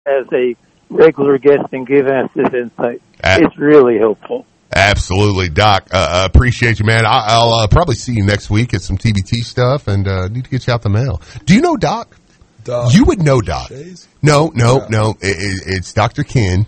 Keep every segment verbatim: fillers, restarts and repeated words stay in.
as a regular guest and giving us this insight. At- it's really helpful. Absolutely, Doc. Uh, appreciate you, man. I, I'll uh, probably see you next week at some T B T stuff, and uh, need to get you out the mail. Do you know Doc? Doc. You would know Doc. Shays? No, no, Yeah. no. It, it, it's Doctor Ken,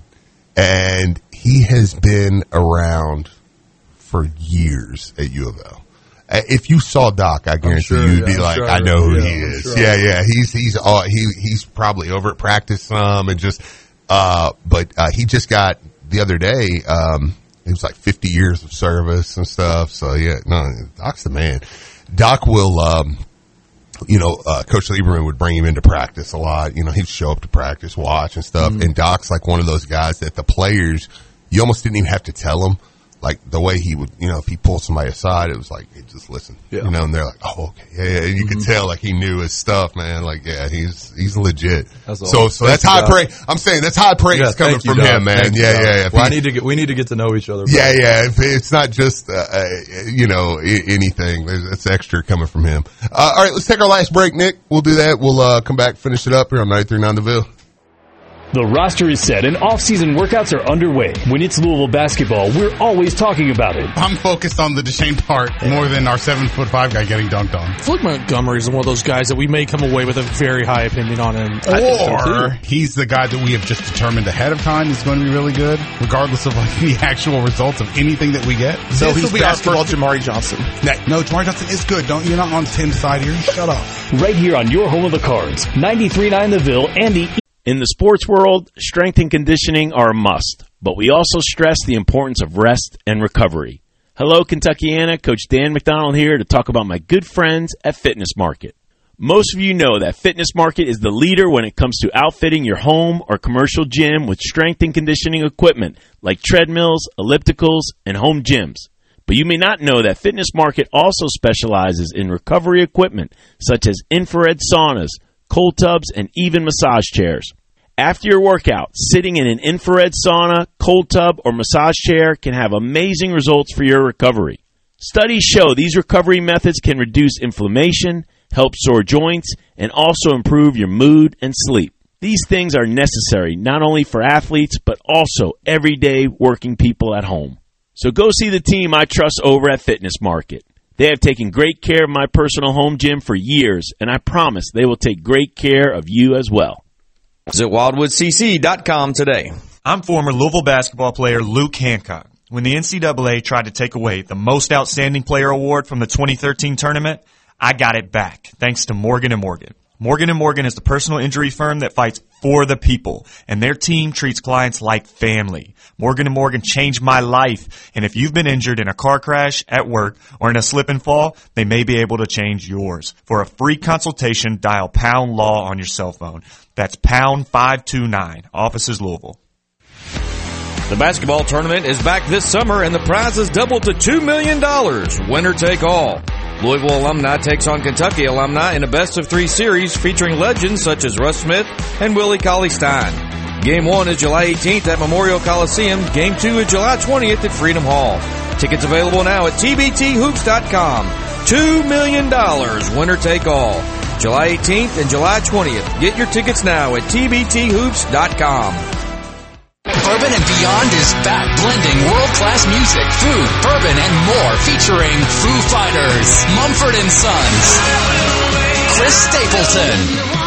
and he has been around for years at U of L. Uh, If you saw Doc, I guarantee sure, you'd yeah, be I'm like, sure I know who yeah, he I'm is. sure Yeah, yeah. He's he's all, he he's probably over at practice some, and just uh, but uh, he just got the other day. Um, It was like fifty years of service and stuff. So, yeah, no, Doc's the man. Doc will, um, you know, uh, Coach Lieberman would bring him into practice a lot. You know, he'd show up to practice, watch and stuff. Mm-hmm. And Doc's like one of those guys that the players, you almost didn't even have to tell them. Like the way he would, you know, if he pulled somebody aside, it was like, hey, just listen, yeah. you know, and they're like, oh, okay. Yeah, yeah. And you mm-hmm. could tell like he knew his stuff, man. Like, yeah, he's, he's legit. That's so, awesome. so that's high praise. I'm saying that's high praise yeah, coming from you, him, man. Thank yeah, you, yeah, yeah. Well, he, I need to get, we need to get to know each other. Yeah, yeah. If it's not just, uh, uh, you know, I- anything. That's extra coming from him. Uh, all right, let's take our last break, Nick. We'll do that. We'll, uh, come back, finish it up here on ninety-three point nine The Ville. The roster is set and off-season workouts are underway. When it's Louisville basketball, we're always talking about it. I'm focused on the Deshane part more than our seven foot five guy getting dunked on. I feel like Montgomery is one of those guys that we may come away with a very high opinion on. And or he's the guy that we have just determined ahead of time is going to be really good, regardless of like the actual results of anything that we get. So this he's will be basketball our first... Jamari Johnson. No, Jamari Johnson is good. Don't you're not on Tim's side here. Shut up. Right here on your home of the Cards, ninety-three point nine The Ville and the. In the sports world, strength and conditioning are a must, but we also stress the importance of rest and recovery. Hello, Kentuckiana. Coach Dan McDonald here to talk about my good friends at Fitness Market. Most of you know that Fitness Market is the leader when it comes to outfitting your home or commercial gym with strength and conditioning equipment like treadmills, ellipticals, and home gyms. But you may not know that Fitness Market also specializes in recovery equipment such as infrared saunas, cold tubs, and even massage chairs. After your workout, sitting in an infrared sauna, cold tub, or massage chair can have amazing results for your recovery. Studies show these recovery methods can reduce inflammation, help sore joints, and also improve your mood and sleep. These things are necessary not only for athletes, but also everyday working people at home. So go see the team I trust over at Fitness Market. They have taken great care of my personal home gym for years, and I promise they will take great care of you as well. Visit wildwood c c dot com today. I'm former Louisville basketball player Luke Hancock. When the N C double A tried to take away the Most Outstanding Player award from the twenty thirteen tournament, I got it back, thanks to Morgan and Morgan. Morgan and Morgan is the personal injury firm that fights for the people, and their team treats clients like family. Morgan and Morgan changed my life, and if you've been injured in a car crash, at work, or in a slip and fall, they may be able to change yours. For a free consultation, dial pound law on your cell phone. That's pound five two nine. Offices Louisville. The basketball tournament is back this summer, and the prize is doubled to two million dollars. Winner take all. Louisville alumni takes on Kentucky alumni in a best-of-three series featuring legends such as Russ Smith and Willie Cauley-Stein. Game one is July eighteenth at Memorial Coliseum. Game two is July twentieth at Freedom Hall. Tickets available now at t b t hoops dot com. two million dollars, winner take all. July eighteenth and July twentieth. Get your tickets now at t b t hoops dot com. Bourbon and Beyond is back, blending world-class music, food, bourbon, and more, featuring Foo Fighters, Mumford and Sons, Chris Stapleton,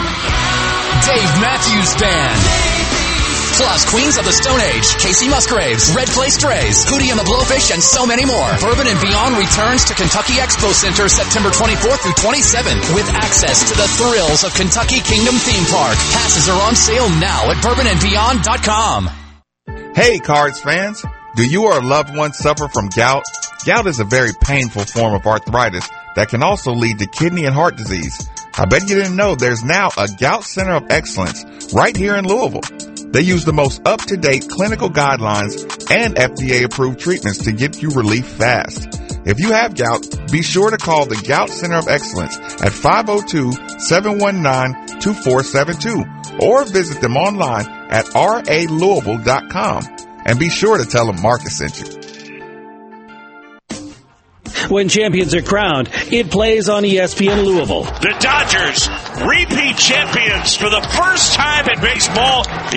Dave Matthews Band, plus Queens of the Stone Age, Casey Musgraves, Red Clay Strays, Hootie and the Blowfish, and so many more. Bourbon and Beyond returns to Kentucky Expo Center September twenty-fourth through twenty-seventh with access to the thrills of Kentucky Kingdom Theme Park. Passes are on sale now at bourbon and beyond dot com. Hey, Cards fans. Do you or a loved one suffer from gout? Gout is a very painful form of arthritis that can also lead to kidney and heart disease. I bet you didn't know there's now a Gout Center of Excellence right here in Louisville. They use the most up-to-date clinical guidelines and F D A-approved treatments to get you relief fast. If you have gout, be sure to call the Gout Center of Excellence at five oh two, seven one nine, two four seven two or visit them online at r a louisville dot com. And be sure to tell them Marcus sent you. When champions are crowned, it plays on E S P N Louisville. The Dodgers, repeat champions for the first time in baseball.